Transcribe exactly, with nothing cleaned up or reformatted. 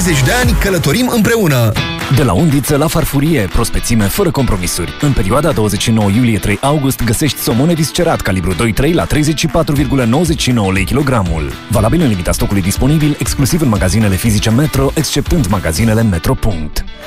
treizeci de ani călătorim împreună! De la undiță la farfurie, prospețime fără compromisuri. În perioada douăzeci și nouă iulie - trei august găsești somon eviscerat calibru doi trei la treizeci și patru virgulă nouăzeci și nouă lei kilogramul. Valabil în limita stocului disponibil, exclusiv în magazinele fizice Metro, exceptând magazinele Metro.